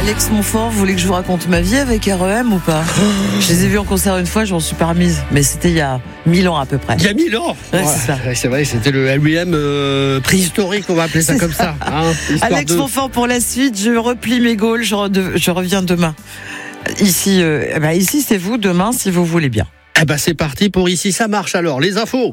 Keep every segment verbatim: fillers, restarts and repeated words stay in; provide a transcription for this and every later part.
Alex Montfort, vous voulez que je vous raconte ma vie avec R E M ou pas? Je les ai vus en concert une fois, je m'en suis pas remise. Mais c'était il y a mille ans à peu près. Il y a mille ans ouais, ouais, c'est ça. C'est vrai, c'était le R E M euh, préhistorique, on va appeler ça c'est comme ça. ça hein, Alex de... Montfort pour la suite, je replie mes gaules, je, re- je reviens demain. Ici, euh, eh ben ici c'est vous, demain si vous voulez bien. Eh ben c'est parti pour Ici ça marche alors, les infos.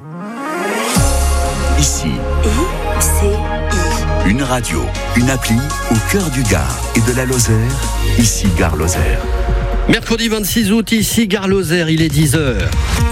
Ici. I, C, I. Une radio, une appli au cœur du Gard et de la Lozère. Ici Gare Lozère. Mercredi vingt-six août, ici Gare Lozère, il est dix heures.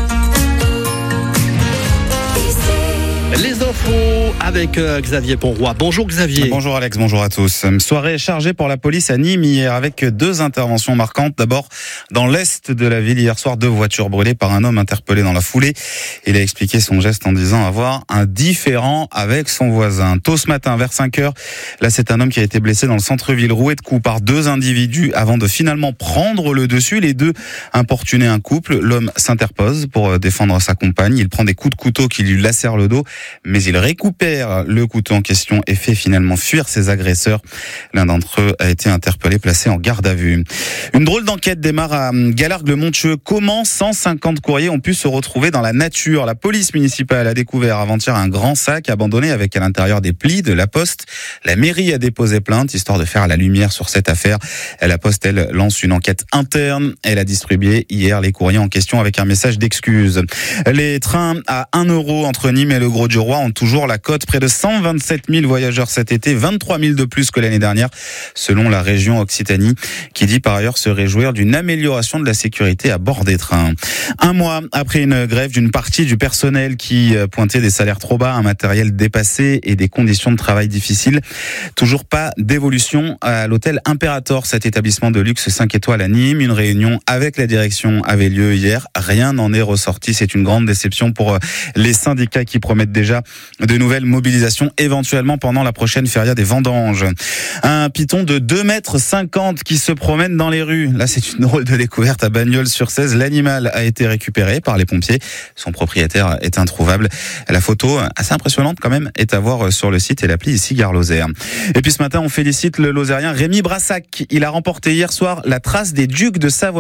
Les infos avec euh, Xavier Ponroy. Bonjour Xavier. Bonjour Alex, bonjour à tous. Soirée chargée pour la police à Nîmes hier avec deux interventions marquantes. D'abord, dans l'est de la ville, hier soir, deux voitures brûlées par un homme interpellé dans la foulée. Il a expliqué son geste en disant avoir un différend avec son voisin. Tôt ce matin, vers cinq heures, là c'est un homme qui a été blessé dans le centre-ville, roué de coups par deux individus avant de finalement prendre le dessus. Les deux importunaient un couple. L'homme s'interpose pour défendre sa compagne. Il prend des coups de couteau qui lui lacèrent le dos, mais il récupère le couteau en question et fait finalement fuir ses agresseurs. L'un d'entre eux a été interpellé, placé en garde à vue. Une drôle d'enquête démarre à Galargues-le-Montieu. Comment cent cinquante courriers ont pu se retrouver dans la nature? La police municipale a découvert avant-hier un grand sac abandonné avec à l'intérieur des plis de la Poste. La mairie a déposé plainte, histoire de faire la lumière sur cette affaire. La Poste, elle, lance une enquête interne. Elle a distribué hier les courriers en question avec un message d'excuse. Les trains à un euro entre Nîmes et le Grau-du-Roi ont toujours la cote. Près de cent vingt-sept mille voyageurs cet été, vingt-trois mille de plus que l'année dernière, selon la région Occitanie, qui dit par ailleurs se réjouir d'une amélioration de la sécurité à bord des trains. Un mois après une grève d'une partie du personnel qui pointait des salaires trop bas, un matériel dépassé et des conditions de travail difficiles, toujours pas d'évolution à l'hôtel Imperator, cet établissement de luxe cinq étoiles à Nîmes. Une réunion avec la direction avait lieu hier. Rien n'en est ressorti. C'est une grande déception pour les syndicats qui promettent déjà de nouvelles mobilisations éventuellement pendant la prochaine feria des vendanges. Un python de deux mètres cinquante qui se promène dans les rues. Là, c'est une drôle de découverte à Bagnols-sur-Cèze. L'animal a été récupéré par les pompiers. Son propriétaire est introuvable. La photo, assez impressionnante quand même, est à voir sur le site et l'appli Ici Gare Lozère. Et puis ce matin, on félicite le Lozérien Rémi Brassac. Il a remporté hier soir la trace des Ducs de Savoie.